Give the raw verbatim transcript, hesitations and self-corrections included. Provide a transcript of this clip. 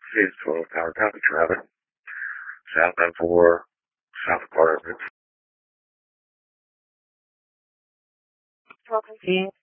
is twelve Tower Copy traffic. Southbound four, south of Carter. twelve fifteen.